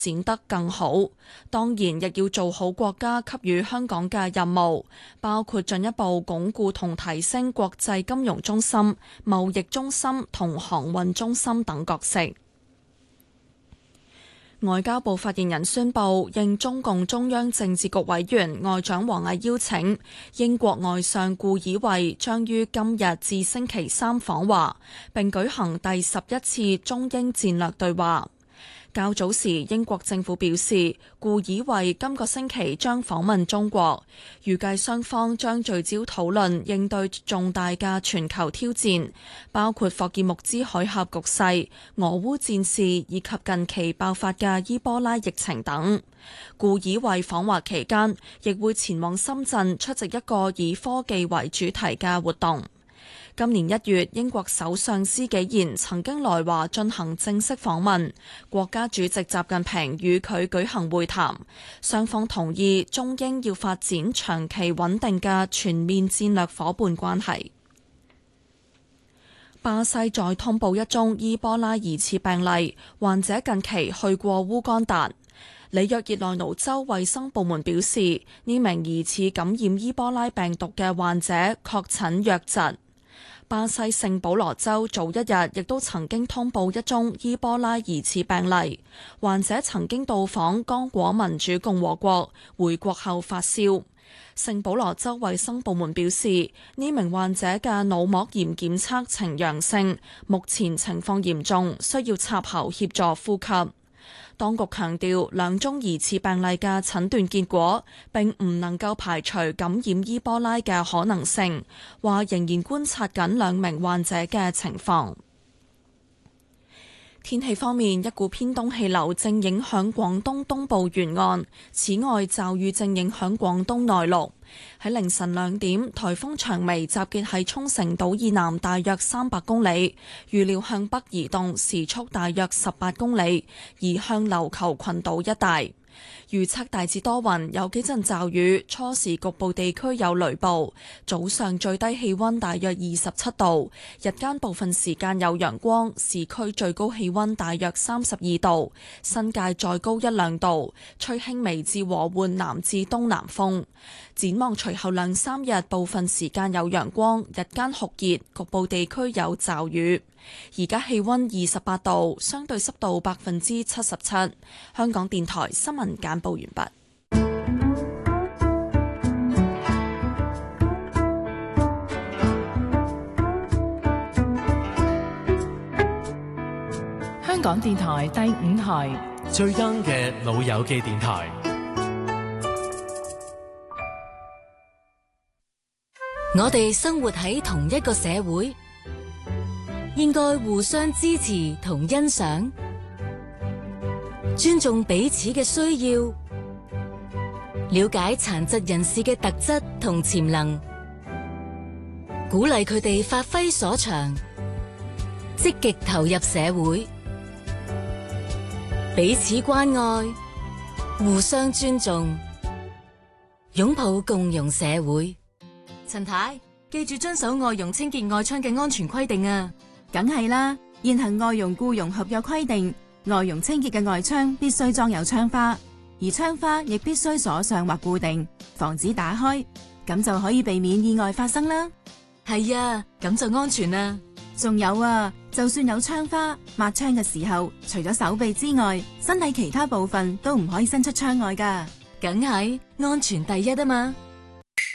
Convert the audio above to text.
展得更好。當然，亦要做好國家給予香港嘅任務，包括進一步鞏固同提升國際金融中心、貿易中心同航運中心等角色。外交部發言人宣布，應中共中央政治局委員外長王毅邀請，英國外相顧以慧將於今日至星期三訪華，並舉行第11次中英戰略對話。較早時，英國政府表示，顧以慧今個星期將訪問中國，預計雙方將聚焦討論應對重大嘅全球挑戰，包括霍爾木茲海峽局勢、俄烏戰事以及近期爆發嘅伊波拉疫情等。顧以慧訪華期間，亦會前往深圳出席一個以科技為主題嘅活動。今年1月，英國首相施紀賢曾經來華進行正式訪問，國家主席習近平與佢舉行會談，雙方同意中英要發展長期穩定嘅全面戰略夥伴關係。巴西再通報一宗伊波拉疑似病例，患者近期去過烏干達。里約熱內盧州衛生部門表示，呢名疑似感染伊波拉病毒嘅患者確診瘧疾。巴西聖保羅州早一日亦都曾經通報一宗伊波拉疑似病例，患者曾經到訪剛果民主共和國，回國後發燒。聖保羅州衛生部門表示，呢名患者嘅腦膜炎檢測呈陽性，目前情況嚴重，需要插喉協助呼吸。當局強調，兩宗疑似病例嘅診斷結果並唔能夠排除感染伊波拉嘅可能性，話仍然觀察緊兩名患者嘅情況。天氣方面，一股偏東氣流正影響廣東東部沿岸，此外驟雨正影響廣東內陸。喺凌晨2點，颱風長眉集結喺沖繩島以南大約300公里，預料向北移動，時速大約18公里，移向琉球群島一帶。預測大致多雲，有幾陣驟雨，初時局部地區有雷暴。早上最低氣溫大約27度，日間部分時間有陽光，市區最高氣溫大約32度，新界再高1-2度，吹輕微至和緩南至東南風。展望隨後2-3日，部分時間有陽光，日間酷熱，局部地區有驟雨。而家氣溫28度，相對濕度77%。香港電台新聞簡報完畢。 香港電台第5台最 young 嘅老友記電台。 我哋生活喺同一個社會，應該互相支持同欣賞，尊重彼此嘅需要，了解殘疾人士嘅特質同潛能，鼓勵佢哋發揮所長，積極投入社會，彼此關愛，互相尊重，擁抱共融社會。陳太，記住遵守外傭清潔外窗嘅安全規定啊！ 梗係啦，現行外傭僱傭合約規定，外傭清潔嘅外窗必須裝有窗花，而窗花亦必須鎖上或固定，防止打開，咁就可以避免意外發生啦。 係啊，咁就安全啦。 仲有啊，就算有窗花，抹窗嘅時候，除咗手臂之外，身體其他部分都唔可以伸出窗外㗎。 梗係安全第一啊嘛。